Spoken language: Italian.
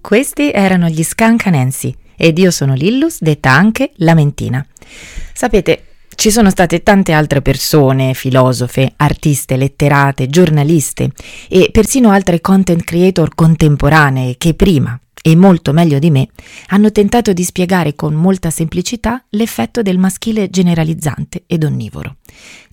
Questi erano gli Skunk Anansi ed io sono Lillus, detta anche Lamentina. Sapete, ci sono state tante altre persone, filosofe, artiste, letterate, giornaliste e persino altre content creator contemporanee che prima e molto meglio di me hanno tentato di spiegare con molta semplicità l'effetto del maschile generalizzante ed onnivoro.